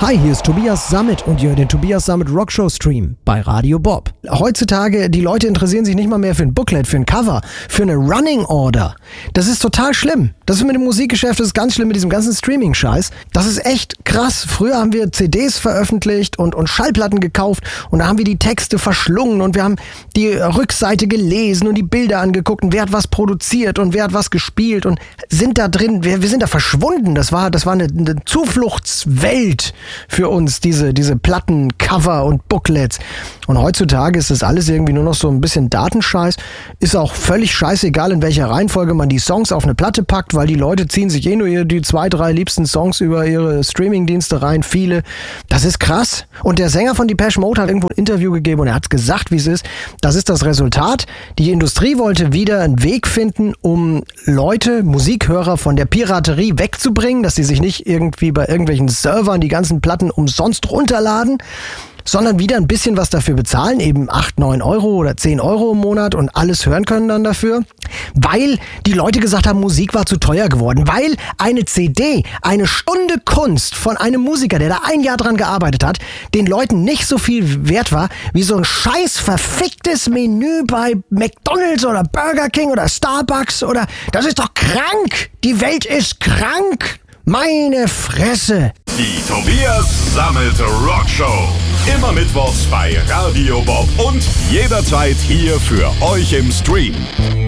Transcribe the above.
Hi, hier ist Tobias Sammet und ihr hört den Tobias Sammet Rockshow Stream bei Radio Bob. Heutzutage, die Leute interessieren sich nicht mal mehr für ein Booklet, für ein Cover, für eine Running Order. Das ist total schlimm. Das ist mit dem Musikgeschäft, das ist ganz schlimm mit diesem ganzen Streaming-Scheiß. Das ist echt krass. Früher haben wir CDs veröffentlicht und Schallplatten gekauft und da haben wir die Texte verschlungen und wir haben die Rückseite gelesen und die Bilder angeguckt und wer hat was produziert und wer hat was gespielt und sind da drin, wir sind da verschwunden. Das war eine Zufluchtswelt für uns, diese Platten, Cover und Booklets. Und heutzutage ist das alles irgendwie nur noch so ein bisschen Datenscheiß. Ist auch völlig scheißegal, in welcher Reihenfolge man die Songs auf eine Platte packt, weil die Leute ziehen sich nur die 2, 3 liebsten Songs über ihre Streamingdienste rein, viele. Das ist krass. Und der Sänger von Depeche Mode hat irgendwo ein Interview gegeben und er hat gesagt, wie es ist. Das ist das Resultat. Die Industrie wollte wieder einen Weg finden, um Leute, Musikhörer von der Piraterie wegzubringen, dass sie sich nicht irgendwie bei irgendwelchen Servern die ganzen Platten umsonst runterladen, sondern wieder ein bisschen was dafür bezahlen, eben 8, 9 Euro oder 10 Euro im Monat und alles hören können dann dafür, weil die Leute gesagt haben, Musik war zu teuer geworden, weil eine CD, eine Stunde Kunst von einem Musiker, der da 1 Jahr dran gearbeitet hat, den Leuten nicht so viel wert war, wie so ein scheiß verficktes Menü bei McDonald's oder Burger King oder Starbucks oder, das ist doch krank, die Welt ist krank. Meine Fresse! Die Tobias Sammet Rockshow. Immer mittwochs bei Radio Bob und jederzeit hier für euch im Stream.